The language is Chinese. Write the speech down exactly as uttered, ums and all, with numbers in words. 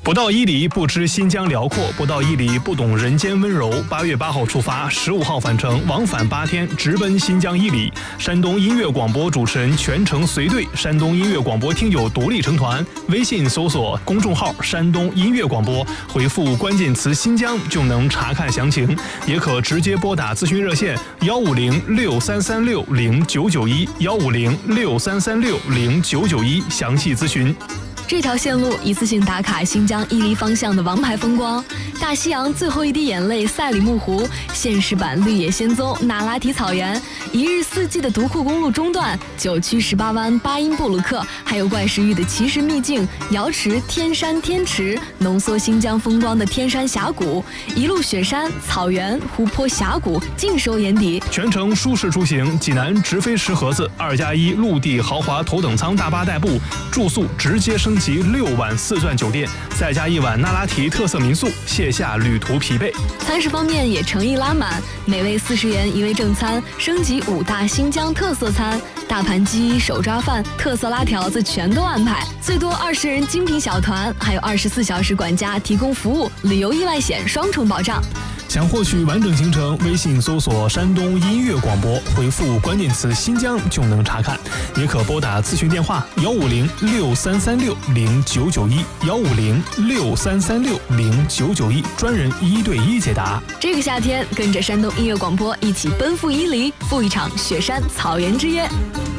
不到伊犁不知新疆辽阔，不到伊犁不懂人间温柔。八月八号出发，十五号返程，往返八天，直奔新疆伊犁。山东音乐广播主持人全程随队，山东音乐广播听友独立成团。微信搜索公众号“山东音乐广播”，回复关键词“新疆”就能查看详情，也可直接拨打咨询热线幺五零六三三六零九九一幺五零六三三六零九九一详细咨询。 这条线路一次性打卡新疆伊犁方向的王牌风光：大西洋最后一滴眼泪赛里木湖、现实版绿野仙踪那拉提草原、一日四季的独库公路中段、九曲十八弯巴音布鲁克，还有怪石峪的奇石秘境瑶池天山天池，浓缩新疆风光的天山峡谷，一路雪山、草原、湖泊、峡谷尽收眼底。 全程舒适出行，济南直飞石河子，二加一陆地豪华头等舱大巴代步，住宿直接升级六晚四钻酒店，再加一晚那拉提特色民宿，卸下旅途疲惫。 餐食方面也诚意拉满，每位四十元一位正餐，升级五大新疆特色餐，大盘鸡、手抓饭、特色拉条子全都安排，最多二十人精品小团，还有二十四小时管家提供服务，旅游意外险双重保障。 想获取完整行程，微信搜索山东音乐广播，回复关键词新疆就能查看，也可拨打咨询电话幺五零六三三六零九九一幺五零六三三六零九九一，专人一对一解答。 这个夏天跟着山东音乐广播一起奔赴伊犁，赴一场雪山草原之约。